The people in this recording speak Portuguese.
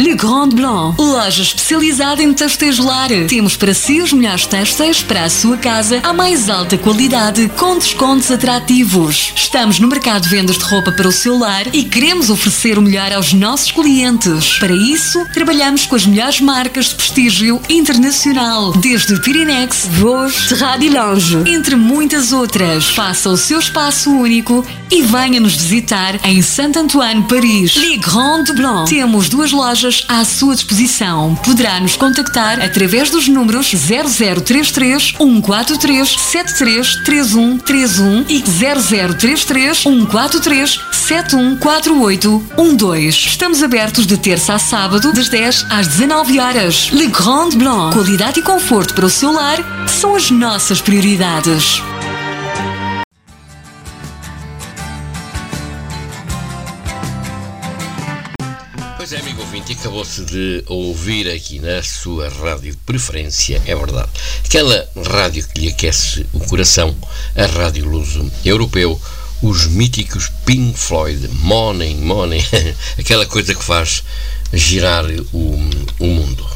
Le Grand Blanc, loja especializada em têxteis lar. Temos para si os melhores têxteis para a sua casa à mais alta qualidade, com descontos atrativos. Estamos no mercado de vendas de roupa para o seu lar e queremos oferecer o melhor aos nossos clientes. Para isso, trabalhamos com as melhores marcas de prestígio internacional, desde Pirinex, Vosges, Terrade e Lange, entre muitas outras. Faça o seu espaço único e venha nos visitar em Saint-Antoine, Paris. Le Grand Blanc. Temos 2 lojas à sua disposição. Poderá nos contactar através dos números 0033 143 733131 e 0033 143 714812. Estamos abertos de terça a sábado, das 10 às 19 horas. Le Grand Blanc. Qualidade e conforto para o seu lar são as nossas prioridades. Pois é, amigo ouvinte, acabou-se de ouvir aqui na sua rádio de preferência, é verdade, aquela rádio que lhe aquece o coração, a Rádio Luso Europeu, os míticos Pink Floyd, Money, Money, aquela coisa que faz girar o mundo.